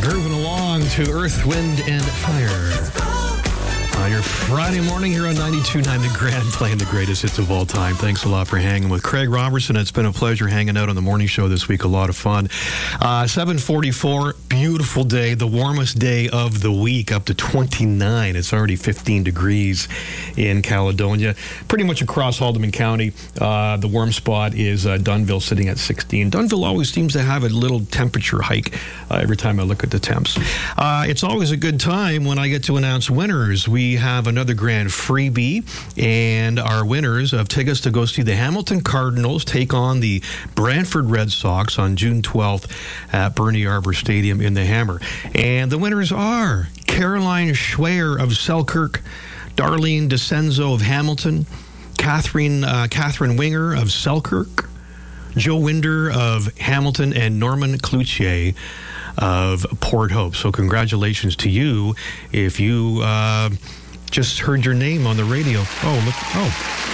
grooving along to Earth, Wind, and Fire. Your Friday morning here on 92.9 The Grand, playing the greatest hits of all time. Thanks a lot for hanging with Craig Robertson. It's been a pleasure hanging out on the morning show this week. A lot of fun. 7:44, beautiful day, the warmest day of the week, up to 29. It's already 15 degrees in Caledonia. Pretty much across Haldimand County. The warm spot is Dunnville, sitting at 16. Dunnville always seems to have a little temperature hike every time I look at the temps. It's always a good time when I get to announce winners. We have another grand freebie, and our winners of tickets to go see the Hamilton Cardinals take on the Brantford Red Sox on June 12th at Bernie Arbor Stadium in the Hammer. And the winners are Caroline Schweyer of Selkirk, Darlene DeCenzo of Hamilton, Catherine Winger of Selkirk, Joe Winder of Hamilton, and Norman Cloutier of Port Hope. So congratulations to you if you just heard your name on the radio. Oh, look. Oh.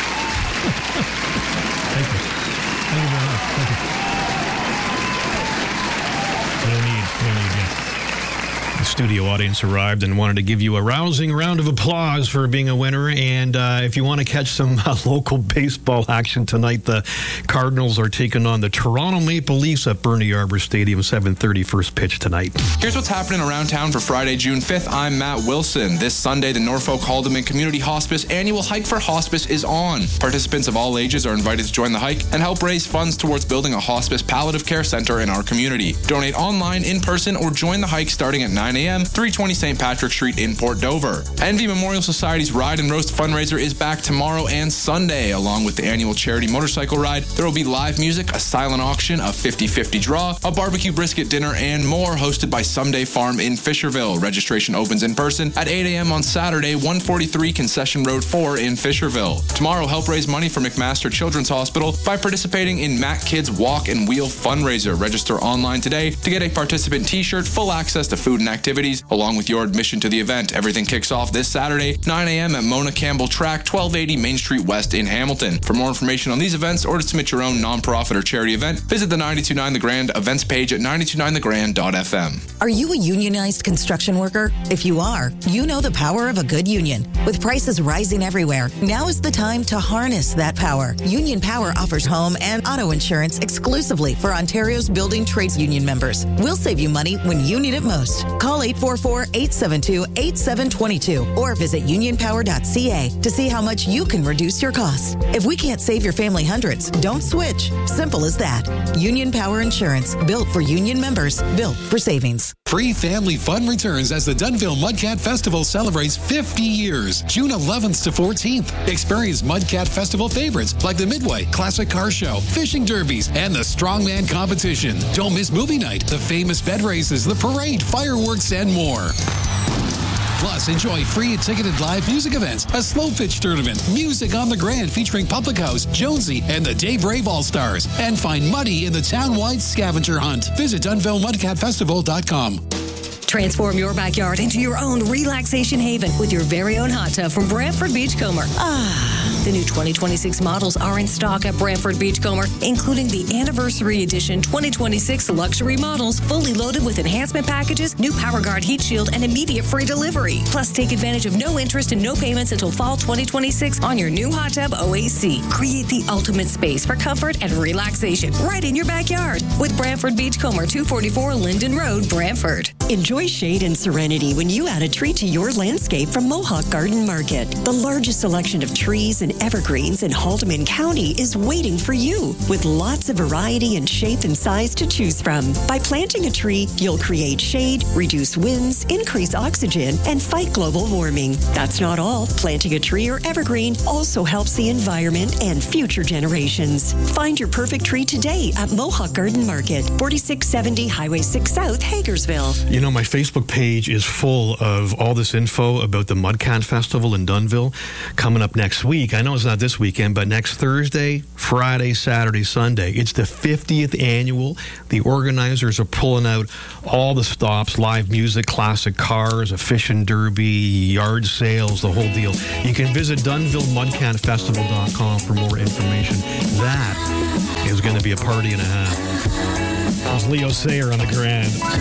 Thank you. Thank you very much. Thank you. No need, yeah. The studio audience arrived and wanted to give you a rousing round of applause for being a winner. And if you want to catch some local baseball action tonight, the Cardinals are taking on the Toronto Maple Leafs at Bernie Arbor Stadium, 7:30 first pitch tonight. Here's what's happening around town for Friday, June 5th. I'm Matt Wilson. This Sunday, the Norfolk Haldimand Community Hospice annual Hike for Hospice is on. Participants of all ages are invited to join the hike and help raise funds towards building a hospice palliative care center in our community. Donate online, in person, or join the hike starting at 9 a.m., 320 St. Patrick Street in Port Dover. Envy Memorial Society's Ride and Roast fundraiser is back tomorrow and Sunday. Along with the annual charity motorcycle ride, there will be live music, a silent auction, a 50-50 draw, a barbecue brisket dinner, and more, hosted by Someday Farm in Fisherville. Registration opens in person at 8 a.m. on Saturday, 143 Concession Road 4 in Fisherville. Tomorrow, help raise money for McMaster Children's Hospital by participating in Mac Kids Walk and Wheel fundraiser. Register online today to get a participant t-shirt, full access to food and activities, along with your admission to the event. Everything kicks off this Saturday, 9 a.m. at Mona Campbell Track, 1280 Main Street West in Hamilton. For more information on these events or to submit your own nonprofit or charity event, visit the 92.9 The Grand events page at 929thegrand.fm. Are you a unionized construction worker? If you are, you know the power of a good union. With prices rising everywhere, now is the time to harness that power. Union Power offers home and auto insurance exclusively for Ontario's building trades union members. We'll save you money when you need it most. Call 844-872-8722 or visit unionpower.ca to see how much you can reduce your costs. If we can't save your family hundreds, don't switch. Simple as that. Union Power Insurance, built for union members, built for savings. Free family fun returns as the Dunnville Mudcat Festival celebrates 50 years, June 11th to 14th. Experience Mudcat Festival favorites like the Midway Classic Car Show, fishing derbies, and the Strongman Competition. Don't miss movie night, the famous bed races, the parade, fireworks, and more. Plus, enjoy free and ticketed live music events, a slow pitch tournament, music on the Grand featuring Public House, Jonesy, and the Dave Rave All-Stars. And find money in the town-wide scavenger hunt. Visit DunnvilleMudcatFestival.com. Transform your backyard into your own relaxation haven with your very own hot tub from Brantford Beachcomber. The new 2026 models are in stock at Brantford Beachcomber, including the Anniversary Edition 2026 luxury models, fully loaded with enhancement packages, new PowerGuard heat shield, and immediate free delivery. Plus, take advantage of no interest and no payments until fall 2026 on your new hot tub OAC. Create the ultimate space for comfort and relaxation right in your backyard with Brantford Beachcomber, 244 Linden Road, Brantford. Enjoy shade and serenity when you add a tree to your landscape from Mohawk Garden Market. The largest selection of trees and evergreens in Haldimand County is waiting for you, with lots of variety in shape and size to choose from. By planting a tree, you'll create shade, reduce winds, increase oxygen, and fight global warming. That's not all. Planting a tree or evergreen also helps the environment and future generations. Find your perfect tree today at Mohawk Garden Market, 4670 Highway 6 South, Hagersville. You know, my Facebook page is full of all this info about the Mudcat Festival in Dunnville coming up next week. I know it's not this weekend, but next Thursday, Friday, Saturday, Sunday. It's the 50th annual. The organizers are pulling out all the stops, live music, classic cars, a fishing derby, yard sales, the whole deal. You can visit DunnvilleMudcatFestival.com for more information. That is going to be a party and a half. It's Leo Sayer on the Grand.